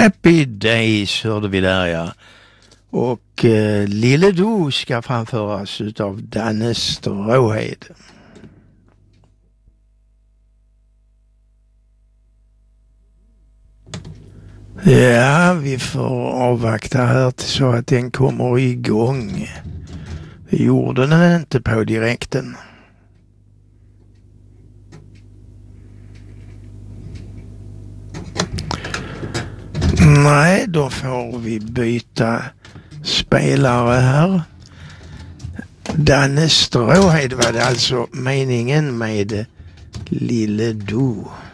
Happy Days hörde vi där, ja. Och Lille Do ska framföras utav Danne Stråhed. Ja, vi får avvakta här så att den kommer igång. Det gjorde den inte på direkten. Nej, då får vi byta spelare här. Danne Stråhed var det alltså meningen med Lille Do.